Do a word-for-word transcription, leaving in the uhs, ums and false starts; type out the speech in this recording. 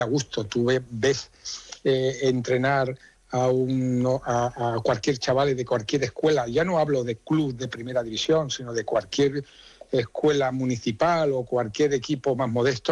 a gusto. Tú ves, ves eh, entrenar a, un, a, a cualquier chaval de cualquier escuela. Ya no hablo de club de primera división, sino de cualquier escuela municipal o cualquier equipo más modesto.